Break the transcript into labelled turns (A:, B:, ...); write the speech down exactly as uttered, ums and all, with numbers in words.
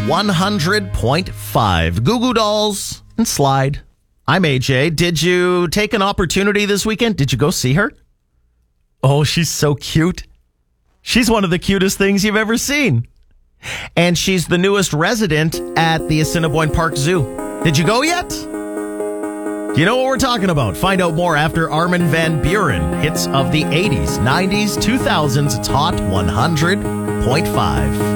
A: one hundred point five. Goo Goo Dolls and Slide. I'm A J. Did you take an opportunity this weekend? Did you go see her? Oh, she's so cute. She's one of the cutest things you've ever seen. And she's the newest resident at the Assiniboine Park Zoo. Did you go yet? Do you know what we're talking about? Find out more after Armin van Buuren. Hits of the eighties, nineties, two thousands. It's Hot one hundred point five.